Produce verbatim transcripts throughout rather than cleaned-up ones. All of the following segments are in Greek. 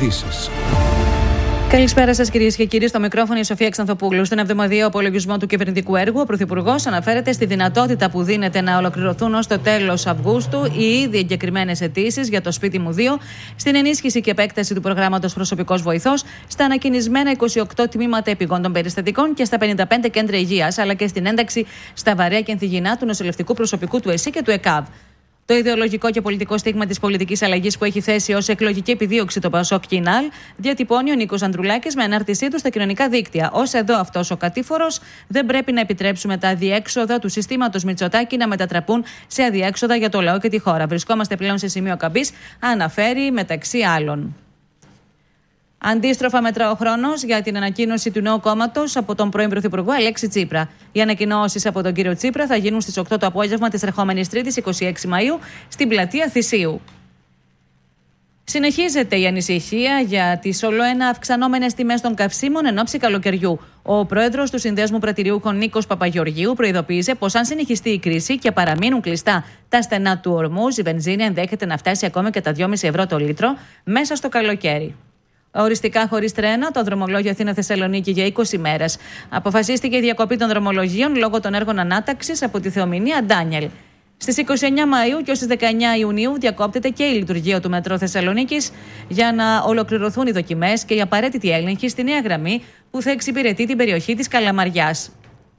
ειδήσεις. Καλησπέρα σας, κυρίες και κύριοι. Στο μικρόφωνο η Σοφία Ξανθοπούλου. Στον εβδομαδιαίο απολογισμό του κυβερνητικού έργου, ο Πρωθυπουργός αναφέρεται στη δυνατότητα που δίνεται να ολοκληρωθούν ως το τέλος Αυγούστου οι ήδη εγκεκριμένες αιτήσεις για το Σπίτι μου δύο, στην ενίσχυση και επέκταση του προγράμματος Προσωπικός Βοηθός, στα ανακοινισμένα είκοσι οκτώ τμήματα επιγόντων περιστατικών και στα πενήντα πέντε κέντρα υγείας, αλλά και στην ένταξη στα βαρέα και ενθυγινά του νοσηλευτικού προσωπικού του ΕΣΥ και του ΕΚΑΒ. Το ιδεολογικό και πολιτικό στίγμα της πολιτικής αλλαγής που έχει θέσει ως εκλογική επιδίωξη το ΠΑΣΟΚ και η ΝΑΛ, διατυπώνει ο Νίκος Ανδρουλάκης με ανάρτησή του στα κοινωνικά δίκτυα. Ως εδώ αυτός ο κατήφορος, δεν πρέπει να επιτρέψουμε τα αδιέξοδα του συστήματος Μητσοτάκη να μετατραπούν σε αδιέξοδα για το λαό και τη χώρα. Βρισκόμαστε πλέον σε σημείο καμπής, αναφέρει μεταξύ άλλων. Αντίστροφα, μετρά ο χρόνος για την ανακοίνωση του νέου κόμματος από τον πρώην Πρωθυπουργό Αλέξη Τσίπρα. Οι ανακοινώσεις από τον κύριο Τσίπρα θα γίνουν στις οκτώ το απόγευμα της ερχόμενης Τρίτης, εικοστή έκτη Μαΐου, στην πλατεία Θησίου. Συνεχίζεται η ανησυχία για τις ολοένα αυξανόμενες τιμές των καυσίμων εν ώψη καλοκαιριού. Ο πρόεδρος του Συνδέσμου Πρατηριούχων Νίκος Παπαγεωργίου προειδοποίησε πως αν συνεχιστεί η κρίση και παραμείνουν κλειστά τα στενά του Ορμούζ, η βενζίνη ενδέχεται να φτάσει ακόμη και τα δυόμισι ευρώ το λίτρο μέσα στο καλοκαίρι. Οριστικά χωρίς τρένα, το δρομολόγιο Αθήνα-Θεσσαλονίκη για είκοσι μέρες. Αποφασίστηκε η διακοπή των δρομολογίων λόγω των έργων ανάταξης από τη Θεομηνία Ντάνιελ. Στις είκοσι εννέα Μαΐου και ως τις δεκαεννέα Ιουνίου διακόπτεται και η λειτουργία του Μετρό Θεσσαλονίκης για να ολοκληρωθούν οι δοκιμές και η απαραίτητη έλεγχη στη νέα γραμμή που θα εξυπηρετεί την περιοχή της Καλαμαριάς.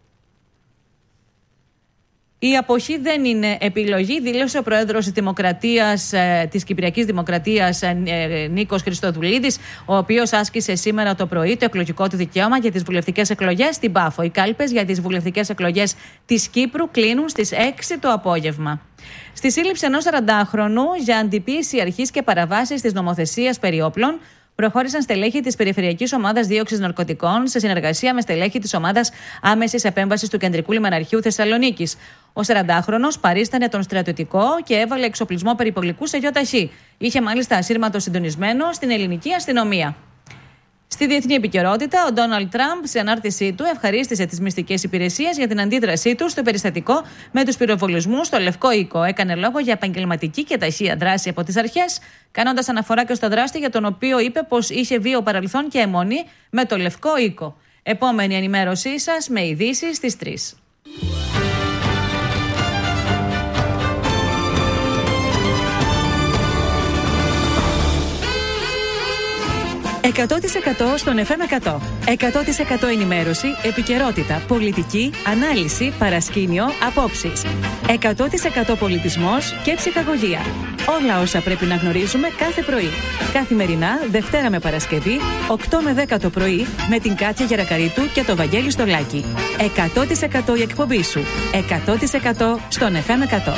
Η αποχή δεν είναι επιλογή, δήλωσε ο πρόεδρος της, Δημοκρατίας, της Κυπριακής Δημοκρατίας Νίκος Χριστοδουλίδης, ο οποίος άσκησε σήμερα το πρωί το εκλογικό του δικαίωμα για τις βουλευτικές εκλογές στην Πάφο. Οι κάλπες για τις βουλευτικές εκλογές της Κύπρου κλείνουν στις έξι το απόγευμα. Στη σύλληψη ενός σαραντάχρονου για αντιποίηση αρχής και παραβάσεις της νομοθεσίας περί όπλων, προχώρησαν στελέχη της Περιφερειακής Ομάδας Δίωξης Ναρκωτικών σε συνεργασία με στελέχη της Ομάδας Άμεσης Επέμβασης του Κεντρικού Λιμεναρχείου Θεσσαλονίκης. Ο σαραντάχρονος παρίστανε τον στρατιωτικό και έβαλε εξοπλισμό περιπολικού σε γιοταχή. Είχε μάλιστα ασύρματο συντονισμένο στην ελληνική αστυνομία. Στη διεθνή επικαιρότητα, ο Ντόναλντ Τραμπ σε ανάρτησή του ευχαρίστησε τις μυστικές υπηρεσίες για την αντίδρασή του στο περιστατικό με τους πυροβολισμούς στο Λευκό Οίκο. Έκανε λόγο για επαγγελματική και ταχεία δράση από τις αρχές, κάνοντας αναφορά και στο δράστη για τον οποίο είπε πως είχε βίαιο παρελθόν και αιμονή με το Λευκό Οίκο. Επόμενη ενημέρωσή σας με ειδήσεις στις τρεις. εκατό τοις εκατό στον εφ εμ εκατό. εκατό τοις εκατό ενημέρωση, επικαιρότητα, πολιτική, ανάλυση, παρασκήνιο, απόψεις. εκατό τοις εκατό πολιτισμός και ψυχαγωγία. Όλα όσα πρέπει να γνωρίζουμε κάθε πρωί. Καθημερινά, Δευτέρα με Παρασκευή, οκτώ με δέκα το πρωί, με την Κάτια Γερακαρίτου και το Βαγγέλη Στολάκη. εκατό τοις εκατό η εκπομπή σου. εκατό τοις εκατό στον εφ εμ εκατό.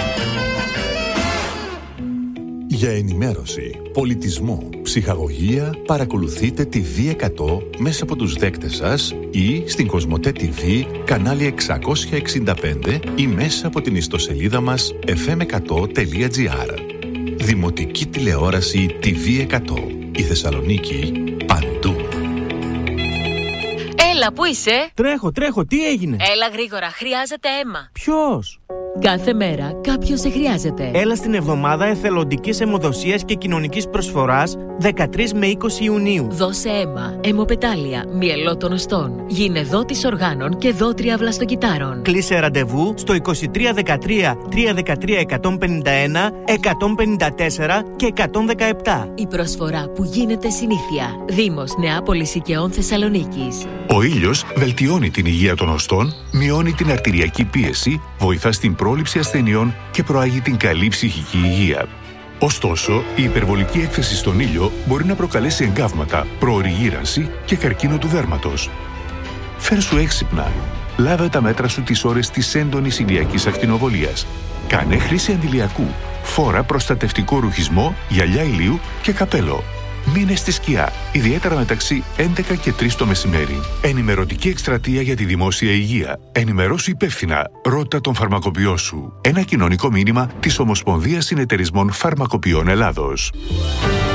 Για ενημέρωση, πολιτισμό, ψυχαγωγία, παρακολουθείτε τη βι εκατό μέσα από τους δέκτες σας ή στην Κοσμοτέ τι βι, κανάλι εξακόσια εξήντα πέντε ή μέσα από την ιστοσελίδα μας εφ εμ εκατό τελεία τζι άρ. Δημοτική τηλεόραση τι βι εκατό. Η Θεσσαλονίκη παντού. Έλα, πού είσαι? Τρέχω, τρέχω, τι έγινε? Έλα γρήγορα, χρειάζεται αίμα. Ποιος? Κάθε μέρα κάποιος σε χρειάζεται. Έλα στην εβδομάδα εθελοντικής αιμοδοσίας και κοινωνικής προσφοράς δεκατρείς με είκοσι Ιουνίου. Δώσε αίμα, αιμοπετάλια, μυελό των οστών. Γίνε δότης οργάνων και δότρια βλαστοκυτάρων. Κλείσε ραντεβού στο είκοσι τρία δεκατρία τριακόσια δεκατρία εκατόν πενήντα ένα εκατόν πενήντα τέσσερα και εκατόν δεκαεπτά. Η προσφορά που γίνεται συνήθεια. Δήμος Νεάπολης Οικαιών Θεσσαλονίκης. Ο ήλιος βελτιώνει την υγεία των οστών, μειώνει την αρτηριακή πίεση, βοηθά στην πρόληψη ασθενειών και προάγει την καλή ψυχική υγεία. Ωστόσο, η υπερβολική έκθεση στον ήλιο μπορεί να προκαλέσει εγκάβματα, προωρή γύρανση και καρκίνο του δέρματος. Φέρσου έξυπνα. Λάβε τα μέτρα σου τις ώρες της έντονης ηλιακής ακτινοβολίας. Κάνε χρήση αντιλιακού. Φόρα προστατευτικό ρουχισμό, γυαλιά ηλίου και καπέλο. Μείνε στη σκιά, ιδιαίτερα μεταξύ έντεκα και τρεις το μεσημέρι. Ενημερωτική εκστρατεία για τη δημόσια υγεία. Ενημερώσου υπεύθυνα. Ρώτα τον φαρμακοποιό σου. Ένα κοινωνικό μήνυμα της Ομοσπονδίας Συνεταιρισμών Φαρμακοποιών Ελλάδος.